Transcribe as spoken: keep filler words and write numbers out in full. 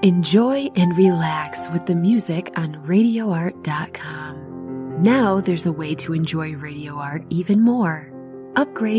Enjoy and relax with the music on radio art dot com. Now there's a way to enjoy Radio Art even more. Upgrade